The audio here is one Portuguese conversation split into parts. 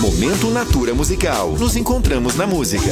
Momento Natura Musical. Nos encontramos na música.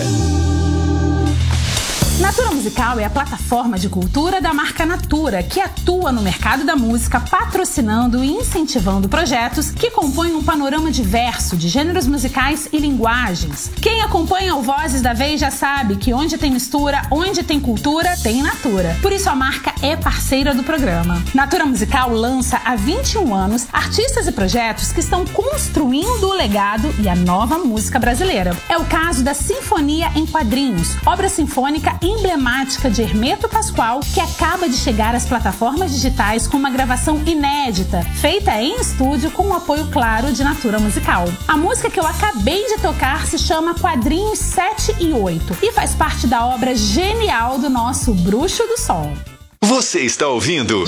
Natura Musical é a plataforma de cultura da marca Natura, que atua no mercado da música, patrocinando e incentivando projetos que compõem um panorama diverso de gêneros musicais e linguagens. Quem acompanha o Vozes da Vez já sabe que onde tem mistura, onde tem cultura, tem Natura. Por isso a marca é parceira do programa. Natura Musical lança há 21 anos artistas e projetos que estão construindo o legado e a nova música brasileira. É o caso da Sinfonia em Quadrinhos, obra sinfônica emblemática de Hermeto Pascoal, que acaba de chegar às plataformas digitais com uma gravação inédita, feita em estúdio com o apoio claro de Natura Musical. A música que eu acabei de tocar se chama Quadrinhos 7 e 8 e faz parte da obra genial do nosso Bruxo do Sol. Você está ouvindo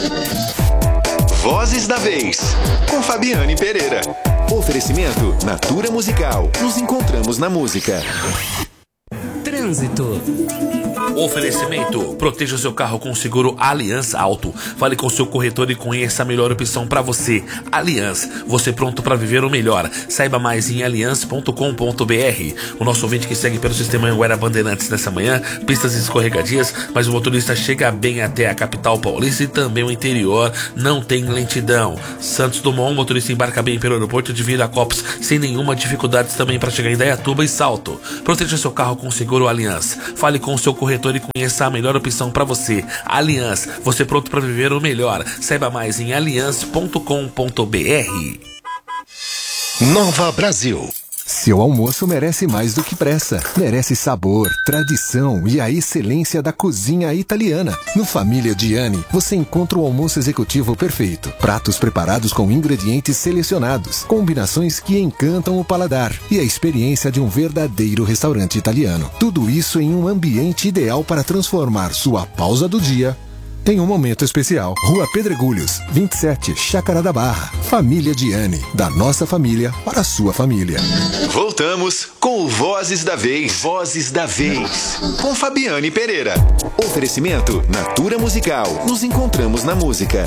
Vozes da Vez, com Fabiane Pereira. Oferecimento Natura Musical. Nos encontramos na música. Trânsito. Oferecimento: proteja o seu carro com o seguro Aliança Auto. Fale com o seu corretor e conheça a melhor opção para você. Aliança, você pronto para viver o melhor. Saiba mais em aliança.com.br. O nosso ouvinte que segue pelo sistema Anguera Bandeirantes nessa manhã, pistas escorregadias, mas o motorista chega bem até a capital paulista e também o interior, não tem lentidão. Santos Dumont, o motorista embarca bem pelo aeroporto de Viracopos sem nenhuma dificuldade também para chegar em Indaiatuba e Salto. Proteja seu carro com o seguro Aliança. Fale com o seu corretor e conheça a melhor opção para você. Aliança, você pronto para viver o melhor. Saiba mais em aliança.com.br. Nova Brasil. Seu almoço merece mais do que pressa. Merece sabor, tradição e a excelência da cozinha italiana. No Família Gianni, você encontra o almoço executivo perfeito. Pratos preparados com ingredientes selecionados, combinações que encantam o paladar e a experiência de um verdadeiro restaurante italiano. Tudo isso em um ambiente ideal para transformar sua pausa do dia em um momento especial. Rua Pedregulhos, 27, Chácara da Barra. Família Gianni, da nossa família para a sua família. Voltamos com o Vozes da Vez. Vozes da Vez, com Fabiane Pereira. Oferecimento Natura Musical. Nos encontramos na música.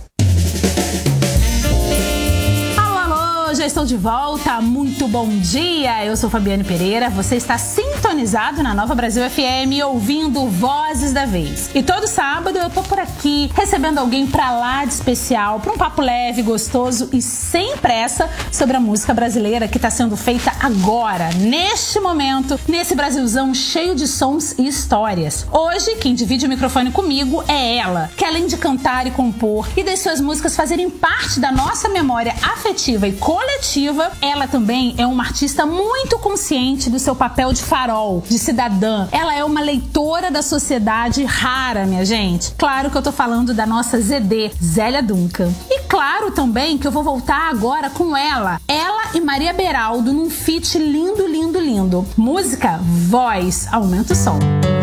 Já estou de volta, muito bom dia, eu sou Fabiane Pereira, você está sintonizado na Nova Brasil FM ouvindo Vozes da Vez. E todo sábado eu tô por aqui recebendo alguém pra lá de especial, pra um papo leve, gostoso e sem pressa sobre a música brasileira que tá sendo feita agora, neste momento, nesse Brasilzão cheio de sons e histórias. Hoje, quem divide o microfone comigo é ela, que além de cantar e compor e das suas músicas fazerem parte da nossa memória afetiva e coletiva, ela também é uma artista muito consciente do seu papel de farol, de cidadã. Ela é uma leitora da sociedade rara, minha gente. Claro que eu tô falando da nossa ZD, Zélia Duncan. E claro também que eu vou voltar agora com ela e Maria Beraldo num feat lindo, lindo, lindo. Música, voz, aumenta o som.